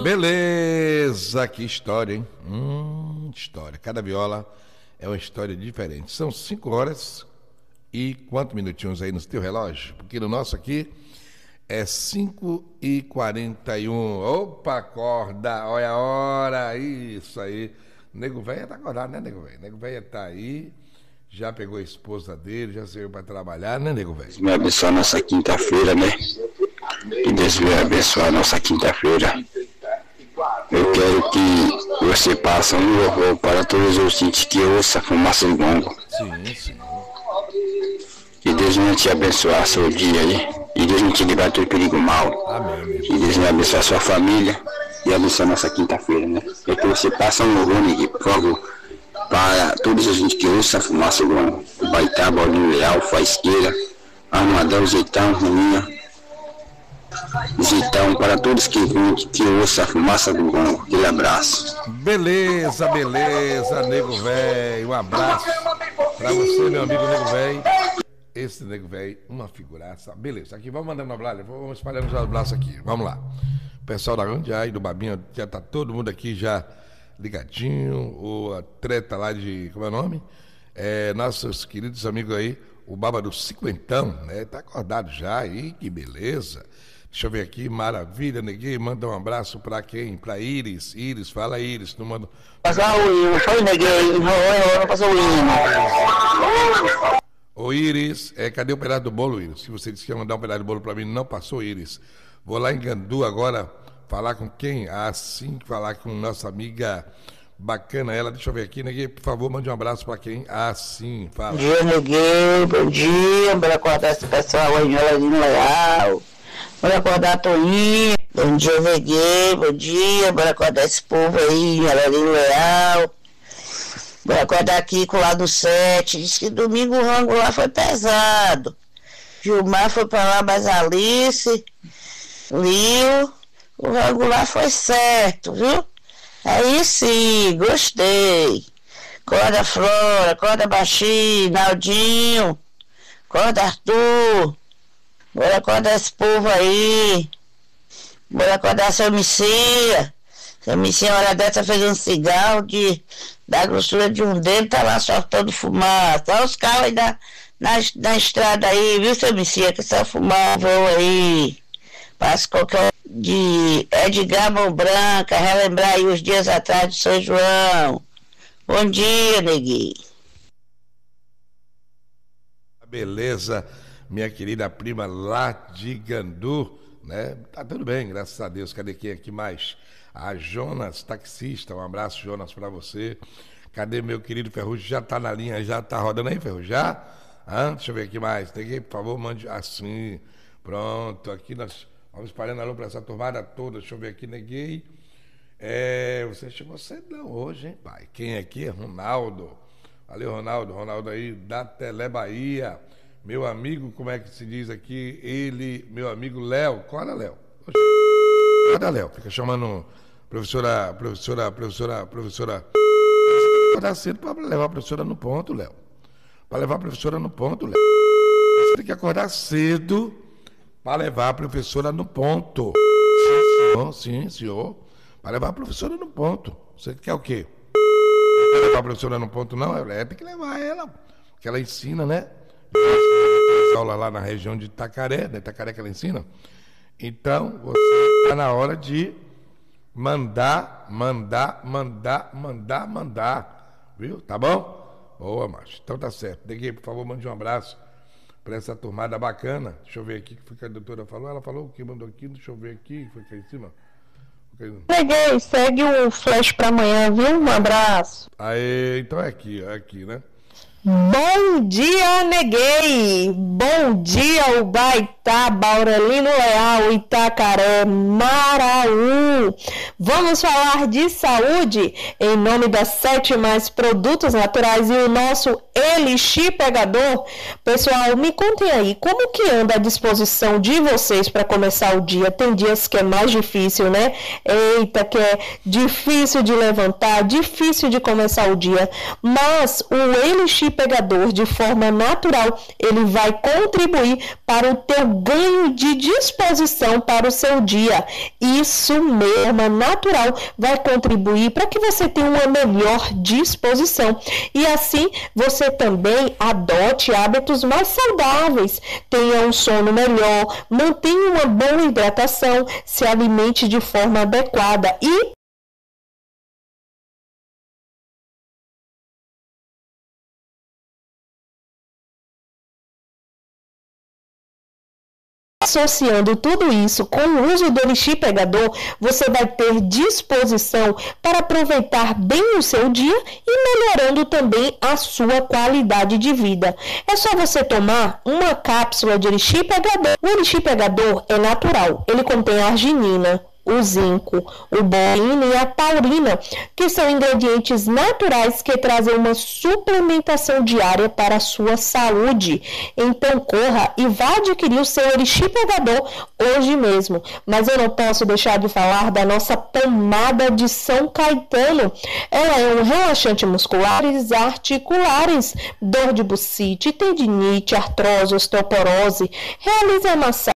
Beleza, que história, hein? História. Cada viola é uma história diferente. São 5 horas e quantos minutinhos aí no teu relógio? Porque no nosso aqui é 5h41. Opa, acorda, olha a hora, isso aí. Nego velho tá acordado, né, nego velho? Nego velho tá aí, já pegou a esposa dele, já saiu pra trabalhar, né, nego velho? Deus me abençoe a nossa quinta-feira, né? Que Deus me abençoe a nossa quinta-feira. Eu quero que você passe um louvor para todos os ouvintes que ouçam Fumaça do Gongo. Sim. Que Deus venha te abençoar seu dia aí. E Deus não te livrar do perigo mal. Amém. Que Deus venha abençoar a sua família e abençoar a nossa quinta-feira, né? É que você passe um louvor, Nigui, por favor, para todos os ouvintes que ouçam Fumaça do Gongo. Baitá, Bolinho Leal, Faisqueira, Armadão, Zeitão, Ruminha. Então, para todos que ouçam a Fumaça do Gongo, aquele abraço. Beleza, nego velho. Um abraço pra você, meu amigo nego velho. Esse nego velho, uma figuraça. Beleza, aqui vamos mandando um abraço, vamos espalhando os abraços aqui. Vamos lá. O pessoal da Gandiai, do Babinho, já tá todo mundo aqui já ligadinho. A treta lá de, como é o nome? Nossos queridos amigos aí, o Baba do Cinquentão, né? Tá acordado já aí, que beleza. Deixa eu ver aqui, maravilha, neguinho. Manda um abraço pra quem? Pra Iris. Iris, fala Iris. Não manda. Passar o hino, foi neguinho. Não passou o hino. Ô Iris, cadê o pedaço do bolo, Iris? Se você disse que ia mandar um pedaço de bolo pra mim, não passou, Iris. Vou lá em Gandu agora, falar com quem? Assim, falar com nossa amiga bacana ela. Deixa eu ver aqui, neguinho. Por favor, mande um abraço pra quem? Assim, fala. Bom dia, neguinho. Bom dia. Bora acordar esse pessoal aí, Joladinho Leal. Bora acordar Toninho, bom dia Veguei, bom dia, bora acordar esse povo aí, Joladinho Leal. Bora acordar aqui com o lado 7, diz que domingo o rango lá foi pesado. Gilmar foi pra lá, mas Alice, Lio, o rango lá foi certo, viu? Aí sim, gostei. Acorda Flora, acorda Baixinho, Naldinho, acorda Arthur. Bora acordar esse povo aí. Bora acordar seu Missia. Seu Missia, hora dessa, fez um cigarro da grossura de um dedo, tá lá soltando fumaça. Olha os carros aí na estrada aí, viu, seu Missia? Que essa fumaça voa aí. Passa qualquer de Edgar Mão Branca, relembrar aí os dias atrás de São João. Bom dia, neguinho. Beleza. Minha querida prima lá de Gandu, né? Tá tudo bem, graças a Deus. Cadê quem aqui mais? A Jonas, taxista, um abraço, Jonas, pra você. Cadê meu querido Ferrugem? Já tá na linha, já tá rodando aí, Ferrugem? Já? Deixa eu ver aqui mais. Tem que, por favor, mande assim. Pronto, aqui nós vamos espalhando alô pra essa turmada toda. Deixa eu ver aqui, neguei. Você chegou cedão hoje, hein, pai? Quem aqui é Ronaldo. Valeu, Ronaldo. Ronaldo aí da Tele Bahia. Meu amigo, como é que se diz aqui? Meu amigo Léo. Acorda, Léo. Acorda, Léo. Fica chamando professora. Acordar cedo para levar a professora no ponto, Léo. Para levar a professora no ponto, Léo. Você tem que acordar cedo para levar a professora no ponto. Sim, senhor. Para levar a professora no ponto. Você quer o quê? Não quer levar a professora no ponto, não? Tem que levar ela. Porque ela ensina, né? Aula lá na região de Itacaré, né? Itacaré que ela ensina. Então, você está na hora de mandar. Viu? Tá bom? Boa, macho. Então tá certo. Neguei, por favor, mande um abraço para essa turmada bacana. Deixa eu ver aqui o que foi que a doutora falou. Ela falou o que mandou aqui. Deixa eu ver aqui. Foi aqui em cima. Neguei, segue o flash para amanhã, viu? Um abraço. Aí, então é aqui, né? Bom dia, neguei! Bom dia, Ubaitá, Baurelino Leal, Itacaré, Maraú. Vamos falar de saúde em nome da 7 Mais Produtos Naturais e o nosso Elixir Pegador. Pessoal, me contem aí, como que anda a disposição de vocês para começar o dia? Tem dias que é mais difícil, né? Eita, que é difícil de levantar, difícil de começar o dia. Mas o Elixir Pegador, de forma natural, ele vai contribuir para o teu ganho de disposição para o seu dia. Isso mesmo, natural, vai contribuir para que você tenha uma melhor disposição. E assim, você também adote hábitos mais saudáveis, tenha um sono melhor, mantenha uma boa hidratação, se alimente de forma adequada e associando tudo isso com o uso do Elixir Pegador, você vai ter disposição para aproveitar bem o seu dia e melhorando também a sua qualidade de vida. É só você tomar uma cápsula de Elixir Pegador. O Elixir Pegador é natural, ele contém arginina, o zinco, o bolino e a taurina, que são ingredientes naturais que trazem uma suplementação diária para a sua saúde. Então corra e vá adquirir o seu Elixir Pegador hoje mesmo. Mas eu não posso deixar de falar da nossa pomada de São Caetano. Ela é um relaxante musculares e articulares, dor de bucite, tendinite, artrose, osteoporose. Realize a massagem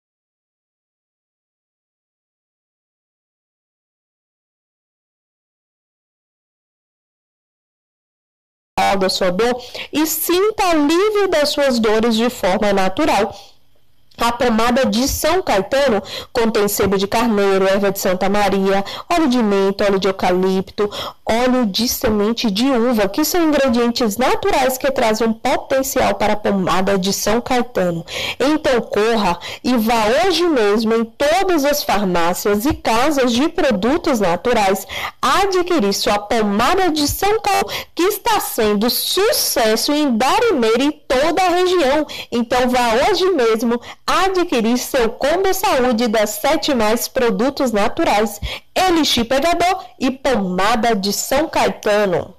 da sua dor e sinta alívio das suas dores de forma natural. A pomada de São Caetano contém sebo de carneiro, erva de Santa Maria, óleo de menta, óleo de eucalipto, óleo de semente de uva, que são ingredientes naturais que trazem um potencial para a pomada de São Caetano. Então corra e vá hoje mesmo em todas as farmácias e casas de produtos naturais adquirir sua pomada de São Caetano, que está sendo sucesso em Darimeira e toda a região. Então vá hoje mesmo adquirir seu combo saúde das 7 mais produtos naturais, Elixir Pegador e pomada de São Caetano.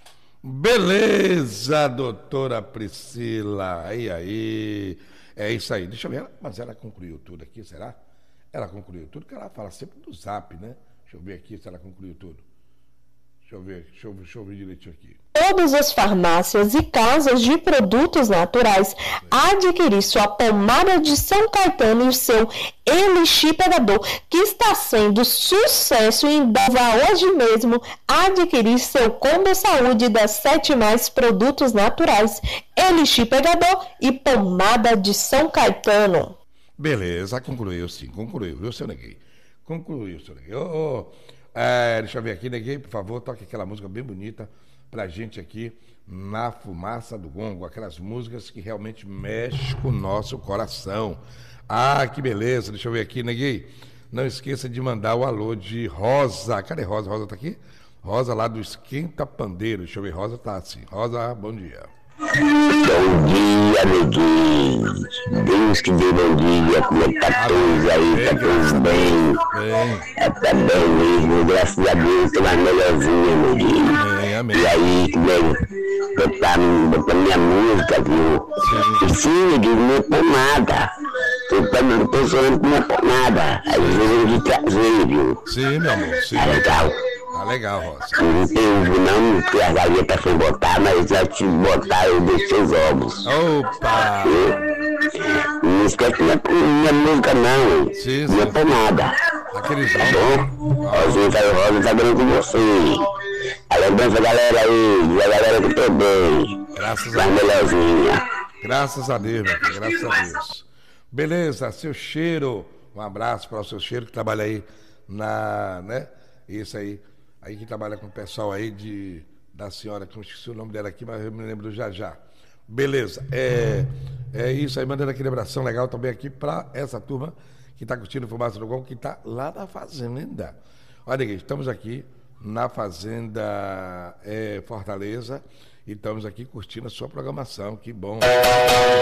Beleza, doutora Priscila. Aí. É isso aí. Deixa eu ver. Mas ela concluiu tudo aqui, será? Ela concluiu tudo, porque ela fala sempre do Zap, né? Deixa eu ver aqui se ela concluiu tudo. Deixa eu ver direitinho aqui. Todas as farmácias e casas de produtos naturais adquirir sua pomada de São Caetano e o seu Elixir Pegador, que está sendo sucesso em vá hoje mesmo adquirir seu combo saúde das 7 mais produtos naturais, Elixir Pegador e pomada de São Caetano. Beleza, concluiu sim, concluiu, viu, seu Neguinho? Concluiu, seu Neguinho. Deixa eu ver aqui, Neguinho, por favor, toque aquela música bem bonita pra gente aqui na Fumaça do Gongo, aquelas músicas que realmente mexem com o nosso coração. Ah, que beleza, deixa eu ver aqui, Neguinho. Não esqueça de mandar o alô de Rosa. Cadê Rosa? Rosa tá aqui? Rosa lá do Esquenta Pandeiro. Deixa eu ver, Rosa tá assim. Rosa, bom dia. Bom dia, amiguinhos. Deus que dê bom dia. Como é que tá todos aí? Tá todos bem? Tá bem mesmo. Graças a Deus, tô mais melhorzinha, amiguinho. Amém. E aí, que bem. Botar minha música, viu? E sim, amiguinho, minha pomada. Tô sonhando com minha pomada. Às vezes eu vou trazer, viu? Sim, meu amor. Sim. Tá legal. Tá legal, Rosa. Não tem ovo não, porque a galinha tá sem botar, mas já te botar eu deixei os ovos. Opa! Não esquece minha música não, sim, minha sim. pomada. Aqueles Tá bom? Rosinha tá Rosa, tá bem com você. A lembrança, galera aí, e a galera que tô bem. Graças a Vai Deus. melhorzinha. Graças a Deus, meu filho, graças a Deus. Beleza, seu Cheiro. Um abraço para o seu Cheiro que trabalha aí né? Isso aí. Aí que trabalha com o pessoal aí da senhora, que eu esqueci o nome dela aqui, mas eu me lembro já. Beleza, é isso aí, mandando aquele abração legal também aqui para essa turma que está curtindo o Fumaça do Gongo, que está lá na Fazenda. Olha aqui, estamos aqui na Fazenda Fortaleza e estamos aqui curtindo a sua programação, que bom.